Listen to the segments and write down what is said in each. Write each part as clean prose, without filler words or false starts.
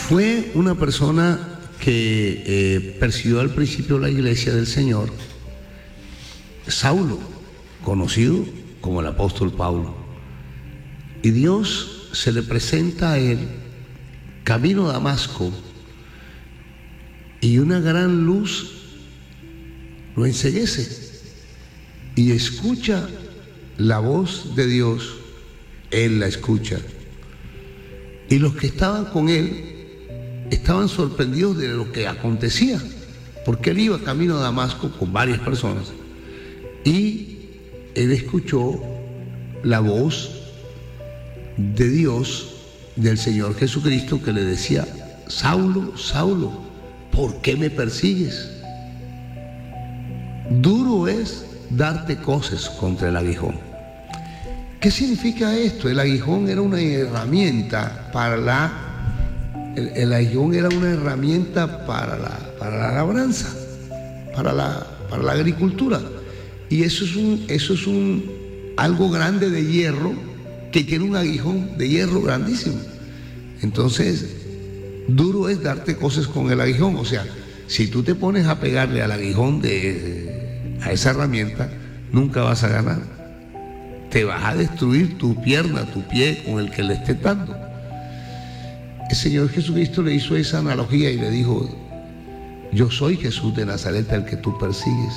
Fue una persona que persiguió al principio la iglesia del Señor, Saulo, conocido como el apóstol Pablo. Y Dios se le presenta a él camino a Damasco, y una gran luz lo enceguece, y escucha la voz de Dios. Él la escucha, y los que estaban con él estaban sorprendidos de lo que acontecía, porque él iba camino a Damasco con varias personas, y él escuchó la voz de Dios, del Señor Jesucristo, que le decía: Saulo, Saulo, ¿por qué me persigues? Duro es darte coces contra el aguijón. ¿Qué significa esto? El aguijón era una herramienta el aguijón era una herramienta para la labranza, para la agricultura. Y eso es algo grande de hierro, que tiene un aguijón de hierro grandísimo. Entonces, duro es darte cosas con el aguijón. O sea, si tú te pones a pegarle al aguijón a esa herramienta, nunca vas a ganar. Te vas a destruir tu pierna, tu pie con el que le estés dando. El Señor Jesucristo le hizo esa analogía y le dijo: yo soy Jesús de Nazaret, al que tú persigues.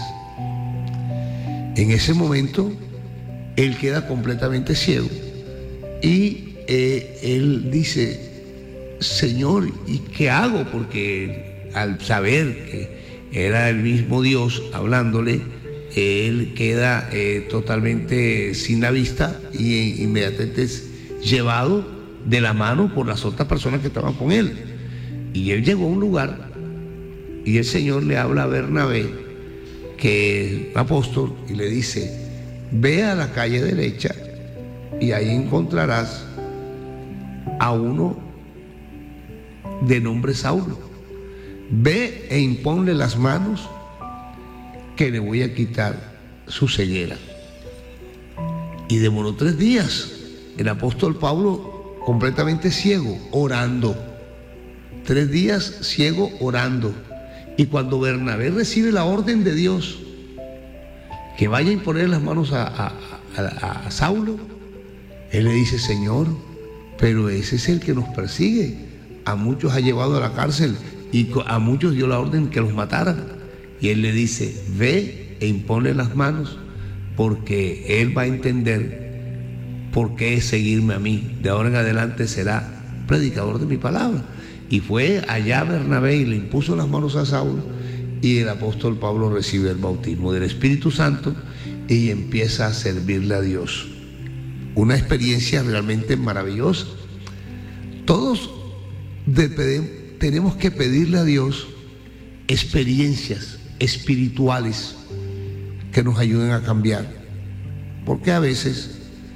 En ese momento, él queda completamente ciego, y él dice: Señor, ¿y qué hago? Porque al saber que era el mismo Dios hablándole, él queda totalmente sin la vista, y inmediatamente es llevado de la mano por las otras personas que estaban con él. Y él llegó a un lugar, y el Señor le habla a Bernabé, que es apóstol, y le dice: ve a la calle derecha y ahí encontrarás a uno de nombre Saulo. Ve e imponle las manos, que le voy a quitar su ceguera. Y demoró 3 días el apóstol Pablo completamente ciego, orando. 3 días ciego, orando. Y cuando Bernabé recibe la orden de Dios, que vaya a imponer las manos a Saulo, él le dice: Señor, pero ese es el que nos persigue. A muchos ha llevado a la cárcel, y a muchos dio la orden que los mataran. Y él le dice: ve e imponle las manos, porque él va a entender por qué seguirme a mí. De ahora en adelante será predicador de mi palabra. Y fue allá Bernabé y le impuso las manos a Saulo, y el apóstol Pablo recibe el bautismo del Espíritu Santo y empieza a servirle a Dios. Una experiencia realmente maravillosa. Todos tenemos que pedirle a Dios experiencias espirituales que nos ayuden a cambiar, porque a veces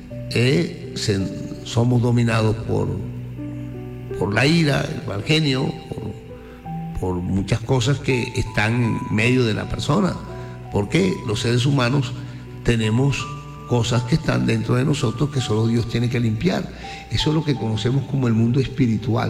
somos dominados por la ira, el mal genio, por muchas cosas que están en medio de la persona, porque los seres humanos tenemos cosas que están dentro de nosotros que solo Dios tiene que limpiar. Eso es lo que conocemos como el mundo espiritual.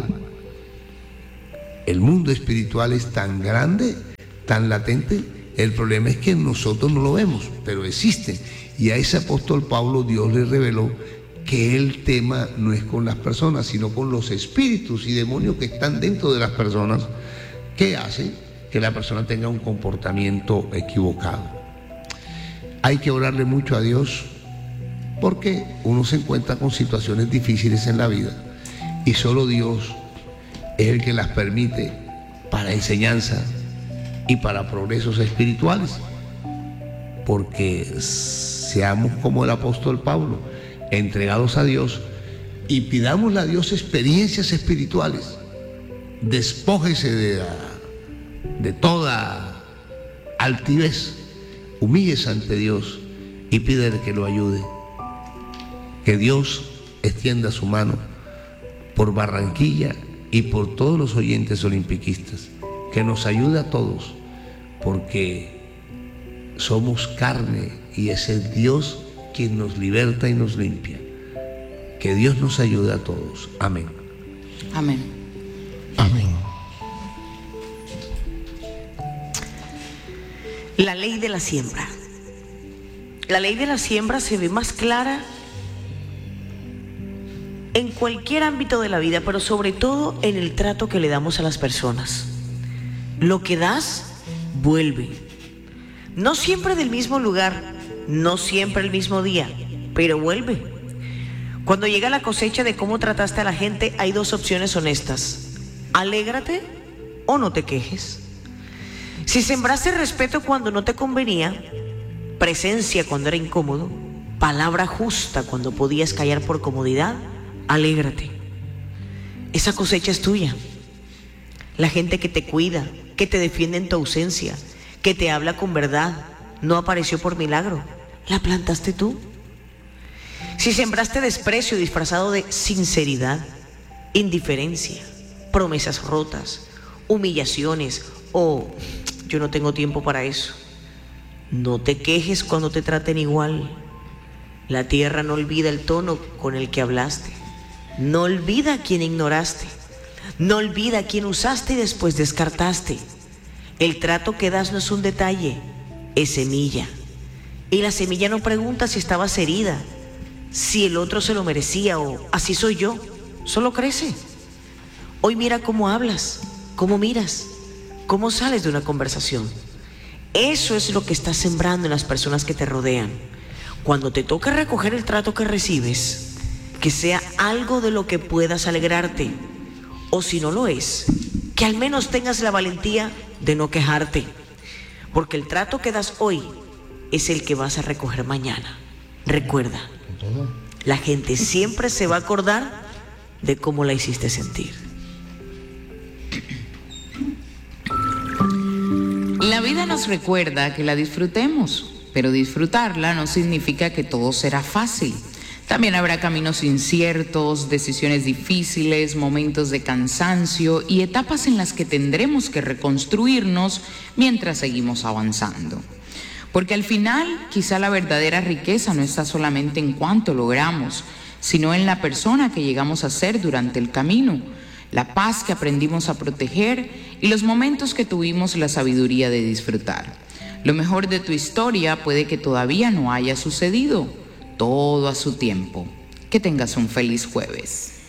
El mundo espiritual es tan grande, tan latente. El problema es que nosotros no lo vemos, pero existe. Y a ese apóstol Pablo Dios le reveló que el tema no es con las personas, sino con los espíritus y demonios que están dentro de las personas, que hacen que la persona tenga un comportamiento equivocado. Hay que orarle mucho a Dios, porque uno se encuentra con situaciones difíciles en la vida, y solo Dios es el que las permite para enseñanza y para progresos espirituales. Porque seamos como el apóstol Pablo, entregados a Dios, y pidámosle a Dios experiencias espirituales. Despójese de toda altivez, humíllese ante Dios y pídele que lo ayude. Que Dios extienda su mano por Barranquilla y por todos los oyentes olimpiquistas, que nos ayude a todos, porque somos carne y es el Dios quien nos liberta y nos limpia. Que Dios nos ayude a todos. Amén. Amén. Amén. La ley de la siembra. La ley de la siembra se ve más clara en cualquier ámbito de la vida, pero sobre todo en el trato que le damos a las personas. Lo que das, vuelve. No siempre del mismo lugar, no siempre el mismo día, pero vuelve. Cuando llega la cosecha de cómo trataste a la gente, hay dos opciones honestas: alégrate o no te quejes. Si sembraste respeto cuando no te convenía, presencia cuando era incómodo, palabra justa cuando podías callar por comodidad, alégrate. Esa cosecha es tuya. La gente que te cuida, que te defiende en tu ausencia, que te habla con verdad, no apareció por milagro, la plantaste tú. Si sembraste desprecio disfrazado de sinceridad, indiferencia, promesas rotas, humillaciones o yo no tengo tiempo para eso, no te quejes cuando te traten igual. La tierra no olvida el tono con el que hablaste, no olvida a quien ignoraste, no olvida a quien usaste y después descartaste. El trato que das no es un detalle, es semilla. Y la semilla no pregunta si estabas herida, si el otro se lo merecía o así soy yo, solo crece. Hoy mira cómo hablas, cómo miras, cómo sales de una conversación. Eso es lo que estás sembrando en las personas que te rodean. Cuando te toque recoger el trato que recibes, que sea algo de lo que puedas alegrarte, o si no lo es, que al menos tengas la valentía de no quejarte, porque el trato que das hoy es el que vas a recoger mañana. Recuerda, la gente siempre se va a acordar de cómo la hiciste sentir. La vida nos recuerda que la disfrutemos, pero disfrutarla no significa que todo será fácil. También habrá caminos inciertos, decisiones difíciles, momentos de cansancio y etapas en las que tendremos que reconstruirnos mientras seguimos avanzando. Porque al final, quizá la verdadera riqueza no está solamente en cuánto logramos, sino en la persona que llegamos a ser durante el camino, la paz que aprendimos a proteger y los momentos que tuvimos la sabiduría de disfrutar. Lo mejor de tu historia puede que todavía no haya sucedido. Todo a su tiempo. Que tengas un feliz jueves.